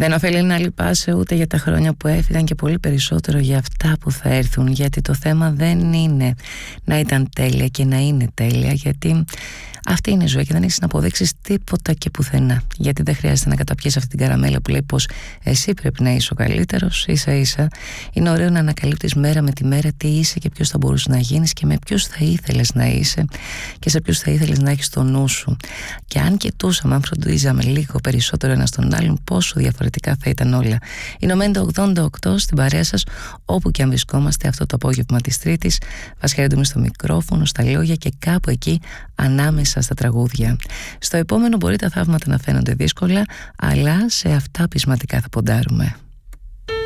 Δεν ωφελεί να λυπάσαι ούτε για τα χρόνια που έφυγαν και πολύ περισσότερο για αυτά που θα έρθουν, γιατί το θέμα δεν είναι να ήταν τέλεια και να είναι τέλεια, γιατί αυτή είναι η ζωή και δεν έχεις να αποδείξεις τίποτα και πουθενά. Γιατί δεν χρειάζεται να καταπιείς αυτή την καραμέλα που λέει πως εσύ πρέπει να είσαι ο καλύτερος. Ίσα ίσα είναι ωραίο να ανακαλύπτεις μέρα με τη μέρα τι είσαι και ποιος θα μπορούσε να γίνεις και με ποιους θα ήθελες να είσαι και σε ποιους θα ήθελες να έχεις το νου σου. Και αν κοιτούσαμε, αν φροντίζαμε λίγο περισσότερο ένας τον άλλον, πόσο διαφορετικά θα ήταν όλα. Είναι ο Μέντο 88 στην παρέα σας, όπου και αν βρισκόμαστε αυτό το απόγευμα της Τρίτης. Вас χαρίζουμε στο μικρόφωνο, στα λόγια και κάπου εκεί ανάμεσα στα τραγούδια. Στο επόμενο μπορεί τα θαύματα να φαίνονται δύσκολα, αλλά σε αυτά πεισματικά θα ποντάρουμε.